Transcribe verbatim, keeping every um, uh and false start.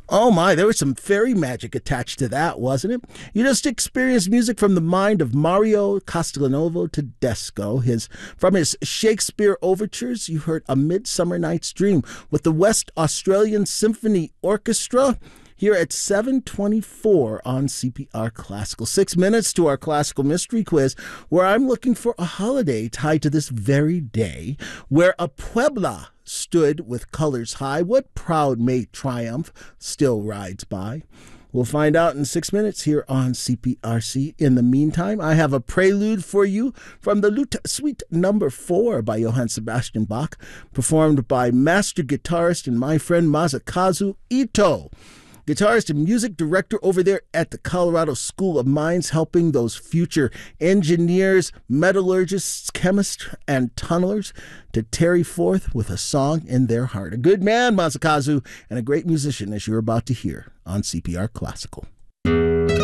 Oh my, there was some fairy magic attached to that, wasn't it? You just experienced music from the mind of Mario Castellanovo Tedesco. His from his Shakespeare overtures, you heard A Midsummer Night's Dream with the West Australian Symphony Orchestra here at seven twenty-four on C P R Classical. Six minutes to our classical mystery quiz, where I'm looking for a holiday tied to this very day, where a Puebla stood with colors high. What proud May triumph still rides by? We'll find out in six minutes here on C P R C. In the meantime, I have a prelude for you from the Lute Suite Number Four by Johann Sebastian Bach, performed by master guitarist and my friend Masakazu Ito, guitarist and music director over there at the Colorado School of Mines, helping those future engineers, metallurgists, chemists, and tunnelers to tarry forth with a song in their heart. A good man, Masakazu, and a great musician, as you're about to hear on C P R Classical.